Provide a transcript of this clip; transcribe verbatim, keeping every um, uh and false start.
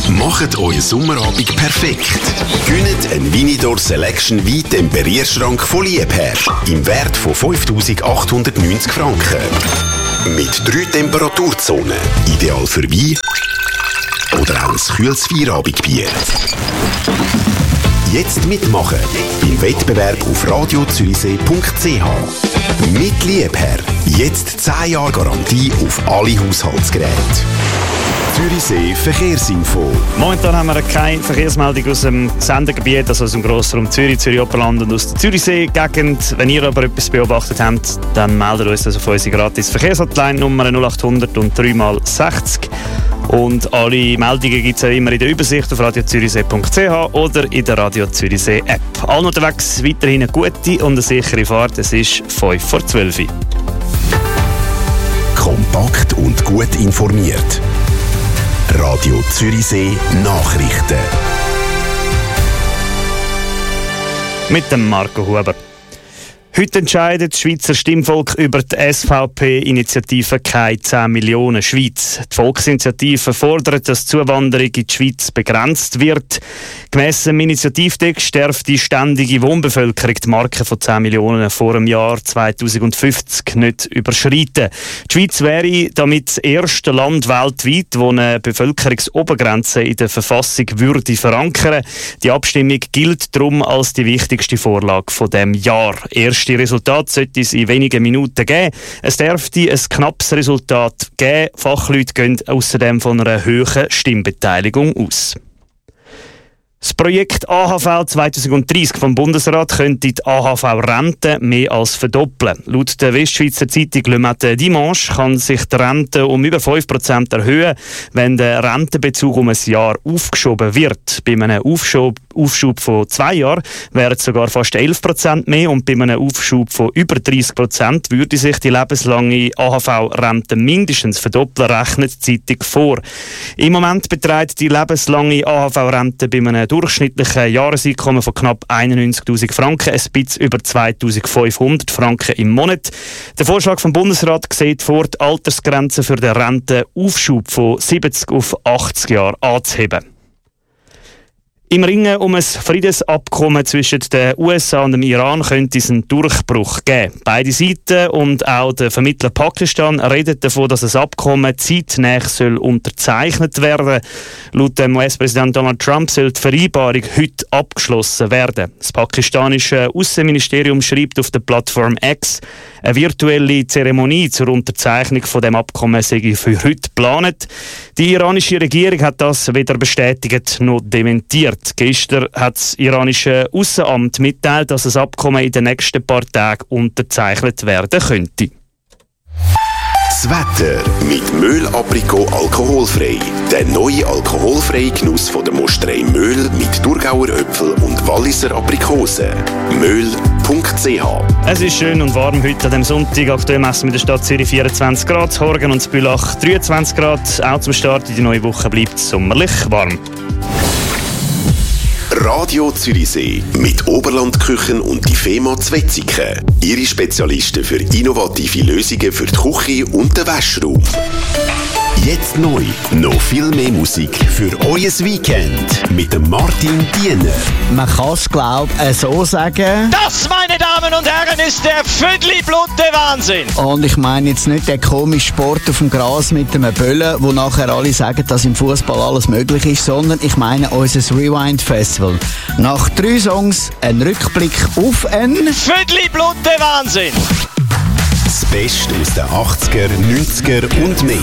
Macht euren Sommerabend perfekt. Gönnt einen Winidor Selection Wein-Temperierschrank von Liebherr im Wert von fünftausendachthundertneunzig Franken. Mit drei Temperaturzonen. Ideal für Wein oder auch ein kühles Feierabendbier. Jetzt mitmachen beim Wettbewerb auf radio zürichsee punkt c h. Mit Liebherr. Jetzt zehn Jahre Garantie auf alle Haushaltsgeräte. Zürichsee Verkehrsinfo. Momentan haben wir keine Verkehrsmeldung aus dem Sendegebiet, also aus dem Grossraum Zürich, Zürich-Oberland und aus der Zürichsee-Gegend. Wenn ihr aber etwas beobachtet habt, dann meldet uns das auf unsere gratis Verkehrshotline Nummer null acht hundert und drei mal sechzig. Und alle Meldungen gibt es auch immer in der Übersicht auf radio zürichsee punkt c h oder in der Radio Zürichsee App. Allen unterwegs weiterhin eine gute und eine sichere Fahrt. Es ist fünf vor zwölf. Kompakt und gut informiert. Radio Zürichsee Nachrichten. Mit dem Marco Huber. Heute entscheidet das Schweizer Stimmvolk über die S V P-Initiative «Keine zehn Millionen Schweiz». Die Volksinitiative fordert, dass die Zuwanderung in die Schweiz begrenzt wird. Gemäss dem Initiativtext darf die ständige Wohnbevölkerung die Marke von zehn Millionen vor dem Jahr zweitausendfünfzig nicht überschreiten. Die Schweiz wäre damit das erste Land weltweit, das eine Bevölkerungsobergrenze in der Verfassung würde verankern. Die Abstimmung gilt darum als die wichtigste Vorlage von dem Jahr. Erst Die Resultate sollte es in wenigen Minuten geben. Es dürfte ein knappes Resultat geben. Fachleute gehen außerdem von einer hohen Stimmbeteiligung aus. Das Projekt A H V zweitausenddreissig vom Bundesrat könnte die A H V-Rente mehr als verdoppeln. Laut der Westschweizer Zeitung Le Matin Dimanche kann sich die Rente um über fünf Prozent erhöhen, wenn der Rentenbezug um ein Jahr aufgeschoben wird. Bei einem Aufschub, Aufschub von zwei Jahren wären es sogar fast elf Prozent mehr und bei einem Aufschub von über dreißig Prozent würde sich die lebenslange A H V-Rente mindestens verdoppeln, rechnet die Zeitung vor. Im Moment beträgt die lebenslange A H V-Rente bei einem durchschnittlichen Jahreseinkommen von knapp einundneunzigtausend Franken, ein bisschen über zweitausendfünfhundert Franken im Monat. Der Vorschlag vom Bundesrat sieht vor, die Altersgrenze für den Rentenaufschub von siebzig auf achtzig Jahre anzuheben. Im Ringen um ein Friedensabkommen zwischen den U S A und dem Iran könnte es einen Durchbruch geben. Beide Seiten und auch der Vermittler Pakistan reden davon, dass das Abkommen zeitnah soll unterzeichnet werden. Laut dem U S-Präsident Donald Trump soll die Vereinbarung heute abgeschlossen werden. Das pakistanische Außenministerium schreibt auf der Plattform X, eine virtuelle Zeremonie zur Unterzeichnung von dem Abkommen sei für heute geplant. Die iranische Regierung hat das weder bestätigt noch dementiert. Gestern hat das iranische Aussenamt mitteilt, dass das Abkommen in den nächsten paar Tagen unterzeichnet werden könnte. Das Wetter mit Möhl Aprikot alkoholfrei. Der neue alkoholfreie Genuss von der Mosterei Möhl mit Thurgauer Äpfel und Walliser Aprikosen. möhl punkt c h. Es ist schön und warm heute an dem Sonntag. Aktuell messen wir in der Stadt Zürich vierundzwanzig Grad, Horgen und Bülach dreiundzwanzig Grad. Auch zum Start in die neue Woche bleibt es sommerlich warm. Radio Zürichsee mit Oberlandküchen und die Fema Zwetzigen. Ihre Spezialisten für innovative Lösungen für die Küche und den Waschraum. Jetzt neu, noch viel mehr Musik für euer Weekend mit dem Martin Diener. Man kann es, glaube ich, so sagen. Das, meine Damen und Herren, ist der Füdli-Blutte Wahnsinn. Und ich meine jetzt nicht den komischen Sport auf dem Gras mit einem Böllen, wo nachher alle sagen, dass im Fußball alles möglich ist, sondern ich meine unser Rewind-Festival. Nach drei Songs ein Rückblick auf ein Füdli-Blutte Wahnsinn. Das Beste aus den achtziger, neunziger und mehr.